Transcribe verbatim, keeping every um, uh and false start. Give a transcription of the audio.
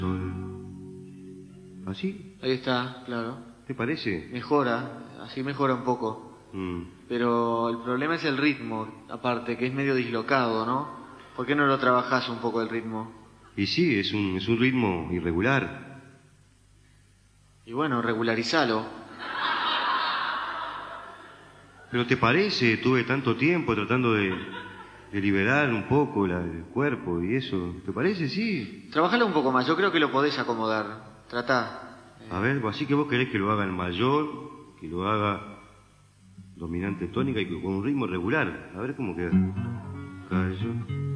sol. ¿Así? Ahí está, claro. ¿Te parece? Mejora, así mejora un poco. Mm. Pero el problema es el ritmo, aparte, que es medio dislocado, ¿no? ¿Por qué no lo trabajás un poco el ritmo? Y sí, es un, es un ritmo irregular. Y bueno, regularizalo. ¿Pero te parece? Tuve tanto tiempo tratando de, de liberar un poco la, el cuerpo y eso. ¿Te parece? Sí. Trabajalo un poco más, yo creo que lo podés acomodar. Tratá. A ver, así que vos querés que lo haga en mayor, que lo haga dominante tónica y con un ritmo regular. A ver cómo queda. Callo.